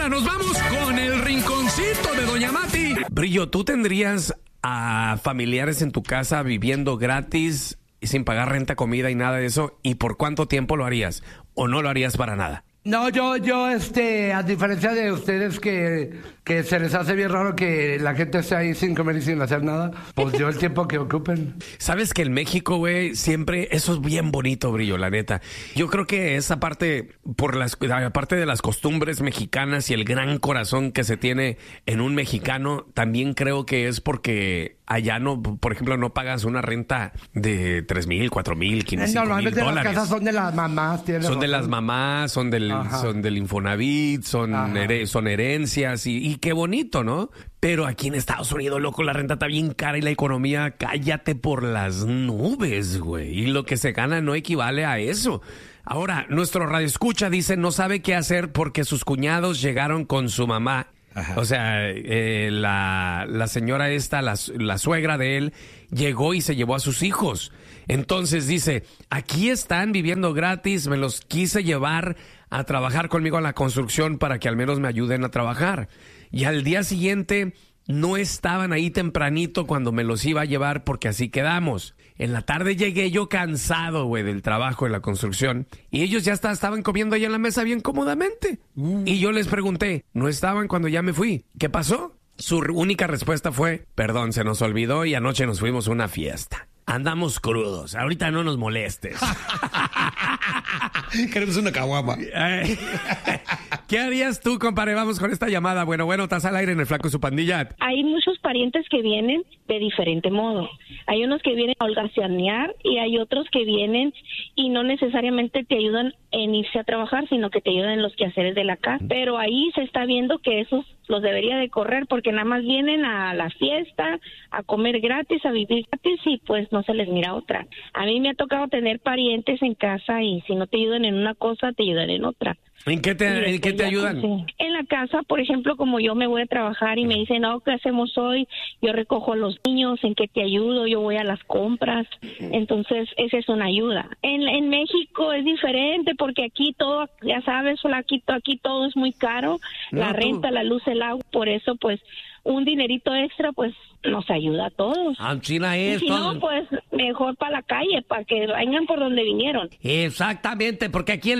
cultura, nos vamos con el rinconcito de Doña Mati. Brillo, ¿tú tendrías a familiares en tu casa viviendo gratis y sin pagar renta, comida y nada de eso? ¿Y por cuánto tiempo lo harías? ¿O no lo harías para nada? No, yo, a diferencia de ustedes que se les hace bien raro que la gente esté ahí sin comer y sin hacer nada, pues yo el tiempo que ocupen. Sabes que en México, güey, siempre, eso es bien bonito, Brillo, la neta. Yo creo que esa parte, aparte de las costumbres mexicanas y el gran corazón que se tiene en un mexicano, también creo que es porque allá no, por ejemplo, no pagas una renta de 3,000, 4,000, 5,000 Normalmente $5,000. las casas son de las mamás. Son de las mamás, son del Infonavit, son herencias y qué bonito, ¿no? Pero aquí en Estados Unidos, loco, la renta está bien cara y la economía, cállate por las nubes, güey. Y lo que se gana no equivale a eso. Ahora, nuestro radioescucha dice no sabe qué hacer porque sus cuñados llegaron con su mamá. Ajá. O sea, la señora esta, la suegra de él, llegó y se llevó a sus hijos. Entonces dice, aquí están viviendo gratis, me los quise llevar a trabajar conmigo en la construcción para que al menos me ayuden a trabajar. Y al día siguiente no estaban ahí tempranito cuando me los iba a llevar porque así quedamos. En la tarde llegué yo cansado, güey, del trabajo en la construcción. Y ellos ya estaban comiendo ahí en la mesa bien cómodamente. Y yo les pregunté, ¿no estaban cuando ya me fui? ¿Qué pasó? Su única respuesta fue, perdón, se nos olvidó y anoche nos fuimos a una fiesta. Andamos crudos, ahorita no nos molestes. Queremos una caguama. ¿Qué harías tú, compadre? Vamos con esta llamada. Bueno, estás al aire en El Flaco y su Pandilla. Hay muchos parientes que vienen de diferente modo. Hay unos que vienen a holgazanear y hay otros que vienen y no necesariamente te ayudan en irse a trabajar, sino que te ayudan en los quehaceres de la casa. Pero ahí se está viendo que esos los debería de correr porque nada más vienen a la fiesta, a comer gratis, a vivir gratis y pues no se les mira otra. A mí me ha tocado tener parientes en casa y si no te ayudan en una cosa, te ayudan en otra. ¿En qué te ayudan? En la casa, por ejemplo, como yo me voy a trabajar y me dicen, no, ¿qué hacemos hoy? Yo recojo a los niños, ¿en qué te ayudo? Yo voy a las compras. Entonces, esa es una ayuda. En México es diferente porque aquí todo, ya sabes, aquí todo es muy caro. La renta, la luz, el agua. Por eso, pues, un dinerito extra, pues, nos ayuda a todos. China es. Y si no, pues, mejor para la calle, para que vengan por donde vinieron. Exactamente, porque aquí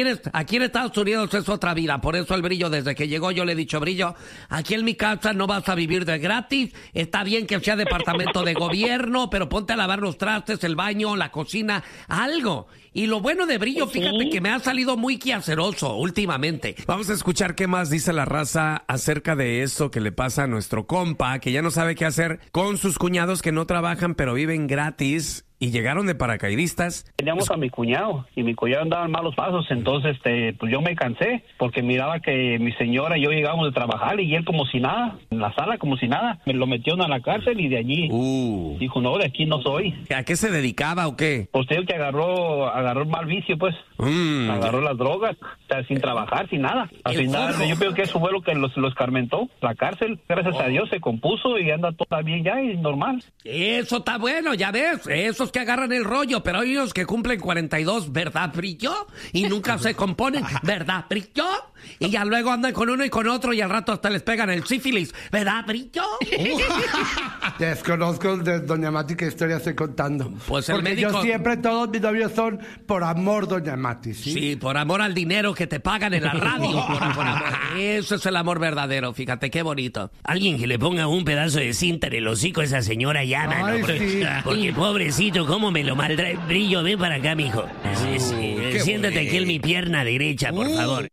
en Estados Unidos es otra vida. Por eso el Brillo, desde que llegó, yo le he dicho, Brillo, aquí en mi casa no vas a vivir de gratis. Está bien que sea departamento de gobierno, pero ponte a lavar los trastes, el baño, la cocina, algo. Y lo bueno de Brillo, fíjate que me ha salido muy quehaceroso últimamente. Vamos a escuchar qué más dice la raza acerca de eso que le pasa a nuestro compa, que ya no sabe qué hacer con sus cuñados que no trabajan pero viven gratis y llegaron de paracaidistas. Teníamos a mi cuñado y mi cuñado andaba en malos pasos, entonces pues yo me cansé porque miraba que mi señora y yo llegábamos de trabajar y él como si nada, en la sala como si nada, me lo metió a la cárcel y de allí dijo, no, de aquí no soy. ¿A qué se dedicaba o qué? Pues tengo que agarró mal vicio, pues. Agarró las drogas, o sea, sin trabajar, sin nada. Al final, yo creo que eso fue lo que lo escarmentó. La cárcel, gracias a Dios, se compuso y anda todo bien ya y normal. Eso está bueno, ya ves, esos que agarran el rollo, pero hay unos que cumplen 42, ¿verdad, Brillo? Y nunca se componen, ¿verdad, Brillo? Y ya luego andan con uno y con otro y al rato hasta les pegan el sífilis, ¿verdad, Brillo? Desconozco de Doña Mati qué historia estoy contando. Pues el porque médico... yo siempre, todos mis novios son por amor, Doña Mati, ¿sí? Sí, por amor al dinero que te pagan en la radio. por amor. Eso es el amor verdadero, fíjate, qué bonito. Alguien que le ponga un pedazo de cinta en el hocico a esa señora ya, mano. Porque pobrecito, cómo me lo maldra. Brillo, ven para acá, mijo. Siéntate aquí en mi pierna derecha, por favor.